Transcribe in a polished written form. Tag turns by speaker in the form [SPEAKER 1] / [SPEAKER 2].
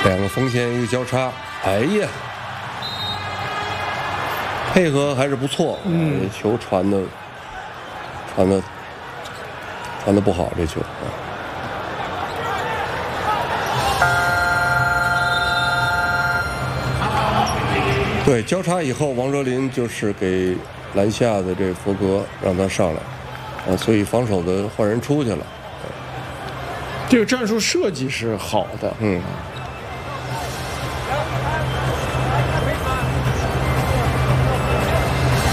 [SPEAKER 1] 两个锋线一个交叉，哎呀，配合还是不错。球传的不好，这球。对，交叉以后，王哲林就是给篮下的这佛格让他上来，所以防守的换人出去了。
[SPEAKER 2] 这个战术设计是好的。